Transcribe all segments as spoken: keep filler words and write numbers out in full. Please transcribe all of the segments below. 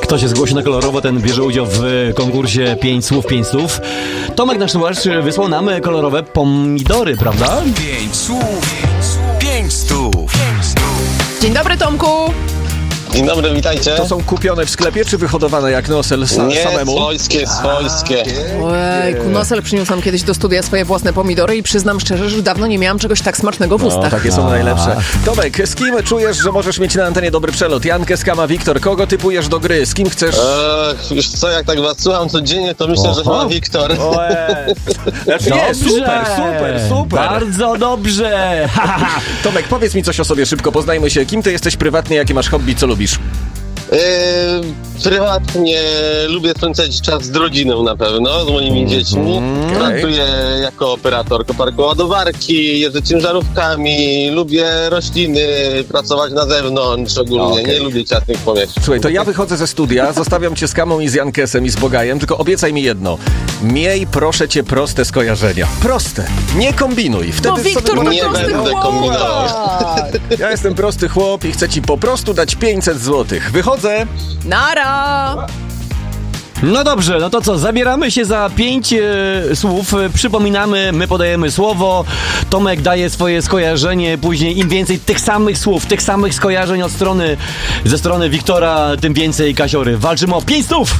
Kto się zgłosi na kolorowo, ten bierze udział w konkursie pięć słów, pięć słów. Tomek, nasz słuchacz, wysłał nam kolorowe pomidory, prawda? pięć słów, pięć stów. Dzień dobry, Tomku. Dzień dobry, witajcie. To są kupione w sklepie, czy wyhodowane jak nosel sa- Nie, samemu? swojskie, swojskie. Ojejku, Nosel przyniósł nam kiedyś do studia swoje własne pomidory i przyznam szczerze, że dawno nie miałam czegoś tak smacznego w No, ustach. takie są najlepsze. Tomek, z kim czujesz, że możesz mieć na antenie dobry przelot? Jankę, Skama, Wiktor. Kogo typujesz do gry? Z kim chcesz? Eee, już co, jak tak was słucham codziennie, to myślę, że chyba Wiktor. Oe. Znaczy, nie, super, super, super. Bardzo dobrze. Tomek, powiedz mi coś o sobie szybko, poznajmy się. Kim ty jesteś prywatnie, jakie masz hobby, co lubisz? Eee, prywatnie lubię spędzać czas z rodziną na pewno, z moimi dziećmi. okay. Pracuję jako operator koparku ładowarki, jeżdżę ciężarówkami, lubię rośliny, pracować na zewnątrz ogólnie, Okay. nie lubię ciasnych powierzchni. Słuchaj, to ja wychodzę ze studia, zostawiam cię z Kamą i z Jankesem i z Bogajem, tylko obiecaj mi jedno. Miej, proszę cię, proste skojarzenia. Proste. Nie kombinuj. Wtedy No, Wiktor, sobie... to Nie prosty będę chłop. kombinował. Ja jestem prosty chłop i chcę ci po prostu dać pięćset złotych. Wychodzę. Nara! No dobrze, no to co, zabieramy się za pięć e, słów, e, przypominamy, my podajemy słowo, Tomek daje swoje skojarzenie, później im więcej tych samych słów, tych samych skojarzeń od strony, ze strony Wiktora, tym więcej Kasiory. Walczymy o pięć słów!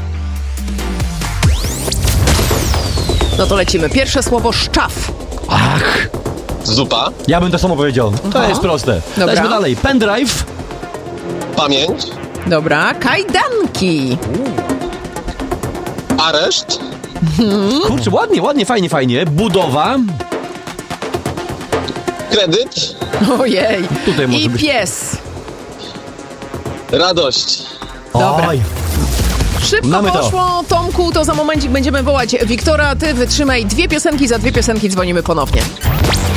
No to lecimy. Pierwsze słowo szczaw. Ach, Zupa, ja bym to samo powiedział. To Aha. jest proste. Dobra. Lećmy dalej. Pendrive, pamięć, Dobra, kajdanki. areszt, kurczę, ładnie, ładnie, fajnie, fajnie. Budowa, kredyt, Ojej. Tutaj może I być- pies. radość. Dobra. Oj. Szybko Mamy to. poszło, Tomku, to za momencik będziemy wołać Wiktora. Ty wytrzymaj dwie piosenki, za dwie piosenki dzwonimy ponownie.